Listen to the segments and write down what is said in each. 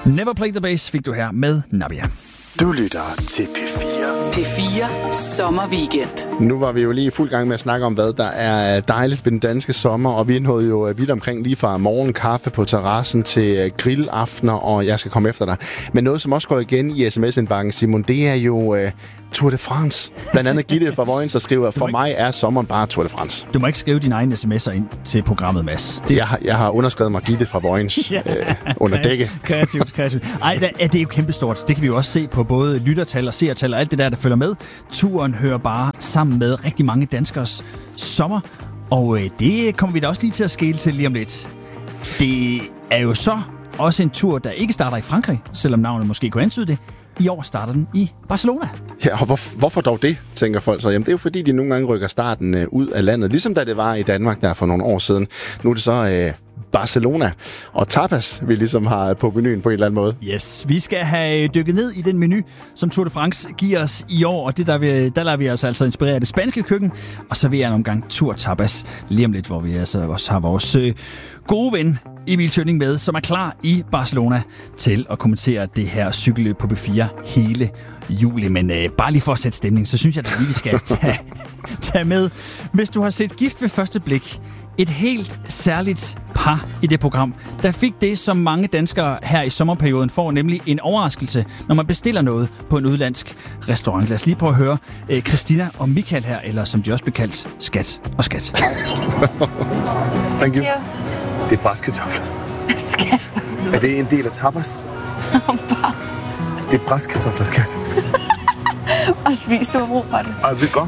Never Play the Bass fik du her med Nabia. Du lytter til P4. P4 Sommerweekend. Nu var vi jo lige i fuld gang med at snakke om, hvad der er dejligt ved den danske sommer, og vi nåede jo vidt omkring lige fra morgenkaffe på terrassen til grillaftener, og jeg skal komme efter dig. Men noget, som også går igen i sms-indbakken, Simon, det er jo Tour de France. Blandt andet Gitte fra Vojens, der skriver, for mig er sommeren bare Tour de France. Du må ikke skrive dine egne sms'er ind til programmet, Mads. Jeg har underskrevet mig Gitte fra Vojens under dække. Kreativt. Ej, det er jo kæmpestort. Det kan vi jo også se på både lyttertal og seertal og alt det der følger med. Turen hører bare sammen med rigtig mange danskers sommer, og det kommer vi da også lige til at skele til lige om lidt. Det er jo så også en tur, der ikke starter i Frankrig, selvom navnet måske kunne antyde det. I år starter den i Barcelona. Ja, og hvorfor dog det, tænker folk så? Jamen, det er jo fordi, de nogle gange rykker starten ud af landet, ligesom da det var i Danmark der for nogle år siden. Nu er det så Barcelona og tapas, vi ligesom har på menuen på en eller anden måde. Yes, vi skal have dykket ned i den menu, som Tour de France giver os i år, og det der lader vi os altså inspirere af det spanske køkken, og så vil jeg en omgang Tour Tapas lige om lidt, hvor vi altså også har vores gode ven Emil Tønning med, som er klar i Barcelona til at kommentere det her cykelløb på B4 hele juli. Men bare lige for at sætte stemning, så synes jeg, at vi skal tage med. Hvis du har set Gift ved første blik, et helt særligt par i det program, der fik det, som mange danskere her i sommerperioden får, nemlig en overraskelse, når man bestiller noget på en udlandsk restaurant. Lad os lige prøve at høre Christina og Michael her, eller som de også bliver kaldt, Skat og Skat. Thank you. Det er braskartofler. Skat. Er det en del af tapas? Det er braskartofler, Skat. Og spis du og brug for det. Ej, det er godt.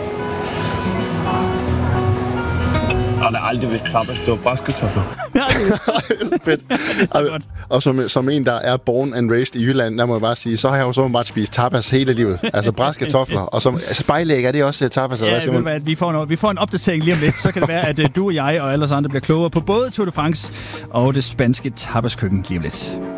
Jeg har aldrig vidst tapas, det var braskartofler. Fedt. Og som en, der er born and raised i Jylland, der må jeg bare sige, så har jeg jo så bare spist tapas hele livet. Altså braskartofler. Og så spejlæg, er det også tapas? Ja, ved hvad, vi får en opdatering lige om lidt. Så kan det være, at du og jeg og alle os andre bliver klogere på både Tour de France og det spanske tapaskøkken lige om lidt.